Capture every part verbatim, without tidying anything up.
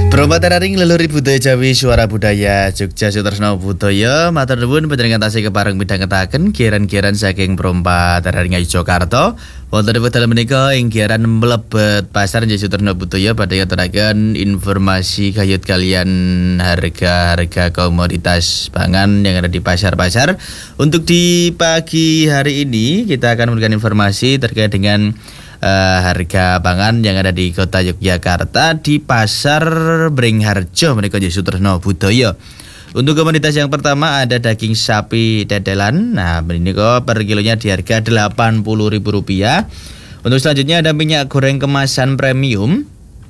Prombatararing leluhur budaya Jawi suara budaya Jogja Sutresno Budaya matur nuwun panjenengan tasih kepareng midhangetaken kiran-kiran saking Prombatararing Yogyakarta wonten wekdal menika ing kiaran mlebet pasar Jawi Sutresno Budaya badhe ngaturaken informasi kayut kalian harga-harga komoditas pangan yang ada di pasar-pasar. Untuk di pagi hari ini kita akan memberikan informasi terkait dengan Uh, harga pangan yang ada di kota Yogyakarta di pasar Bringharjo menika Jawi Sutresno Budaya. Untuk komoditas yang pertama ada daging sapi tetelan. Nah, ini kok per kilonya di harga delapan puluh ribu rupiah. Untuk selanjutnya ada minyak goreng kemasan premium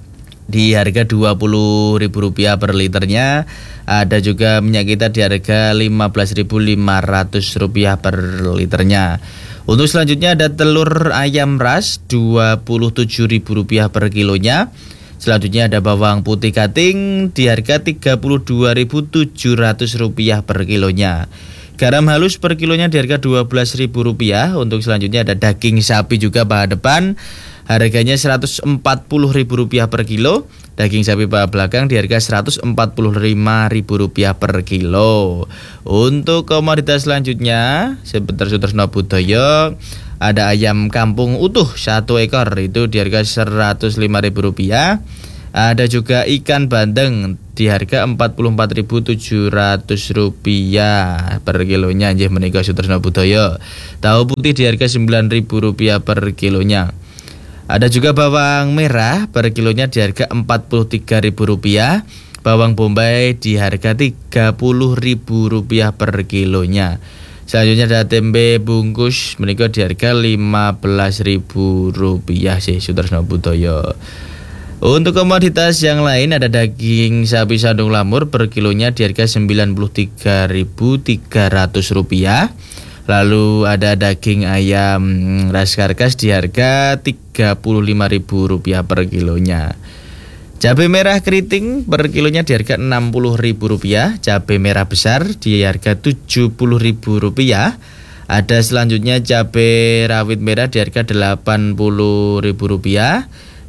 di harga dua puluh ribu rupiah per liternya. Ada juga minyak kita di harga lima belas ribu lima ratus rupiah per liternya. Untuk selanjutnya ada telur ayam ras dua puluh tujuh ribu rupiah per kilonya. Selanjutnya ada bawang putih kating di harga tiga puluh dua ribu tujuh ratus rupiah per kilonya. Garam halus per kilonya di harga dua belas ribu rupiah. Untuk selanjutnya ada daging sapi juga paha depan. Harganya seratus empat puluh ribu rupiah per kilo. Daging sapi paha belakang di harga seratus empat puluh lima ribu rupiah per kilo. Untuk komoditas selanjutnya sebentar Sutresno Budaya ada ayam kampung utuh satu ekor itu di harga seratus lima ribu rupiah. Ada juga ikan bandeng di harga empat puluh empat ribu tujuh ratus rupiah per kilonya nggih menika Sutresno Budaya. Tahu putih di harga sembilan ribu rupiah per kilonya. Ada juga bawang merah per kilonya di harga empat puluh tiga ribu rupiah. Bawang bombay di harga tiga puluh ribu rupiah per kilonya. Selanjutnya ada tempe bungkus menika di harga lima belas ribu rupiah sih Sutresno Budaya. Untuk komoditas yang lain ada daging sapi sandung lamur per kilonya di harga sembilan puluh tiga ribu tiga ratus rupiah. Lalu ada daging ayam ras karkas di harga tiga puluh lima ribu rupiah per kilonya. Cabai merah keriting per kilonya di harga enam puluh ribu rupiah. Cabai merah besar di harga tujuh puluh ribu rupiah. Ada selanjutnya cabai rawit merah di harga delapan puluh ribu rupiah.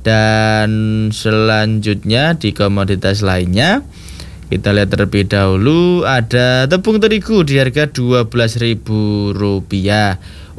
Dan selanjutnya di komoditas lainnya kita lihat terlebih dahulu ada tepung terigu di harga dua belas ribu rupiah.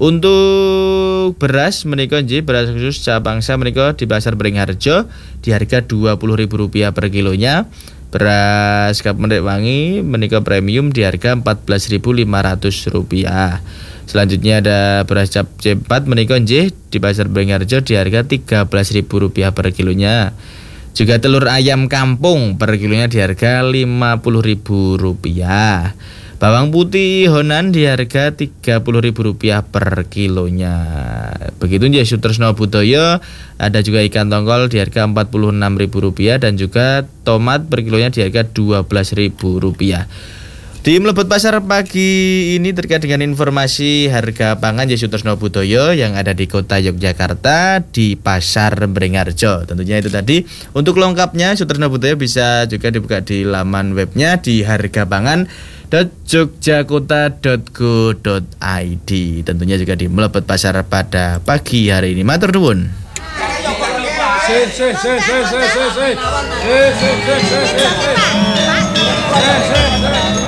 Untuk beras menika nggih beras khusus Capangsa menika di pasar Bringharjo di harga dua puluh ribu rupiah per kilonya. Beras Kapendek Wangi menika premium di harga empat belas ribu lima ratus rupiah. Selanjutnya ada beras cap C empat menika nggih di pasar Bringharjo di harga tiga belas ribu rupiah per kilonya. Juga telur ayam kampung per kilonya di harga lima puluh ribu rupiah. Bawang putih Honan di harga tiga puluh ribu rupiah per kilonya. Begitu ya Sutresno Budaya. Ada juga ikan tongkol di harga empat puluh enam ribu rupiah dan juga tomat per kilonya di harga dua belas ribu rupiah. Di Mlebet Pasar pagi ini terkait dengan informasi harga pangan Jawi Sutresno Budaya yang ada di kota Yogyakarta di pasar Bringharjo. Tentunya itu tadi. Untuk lengkapnya Sutresno Budaya bisa juga dibuka di laman webnya di hargapangan dot jogjakota dot go dot i d. Tentunya juga di Mlebet Pasar pada pagi hari ini. Matur nuwun. Se se se se se se se se se se se se